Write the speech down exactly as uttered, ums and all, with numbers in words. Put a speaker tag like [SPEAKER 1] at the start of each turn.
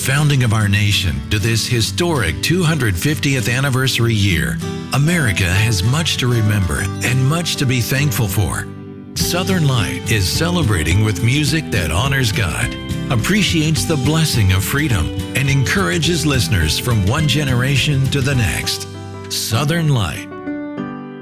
[SPEAKER 1] founding of our nation to this historic two hundred fiftieth anniversary year, America has much to remember and much to be thankful for. Southern Light is celebrating with music that honors God, appreciates the blessing of freedom, and encourages listeners from one generation to the next. Southern Light.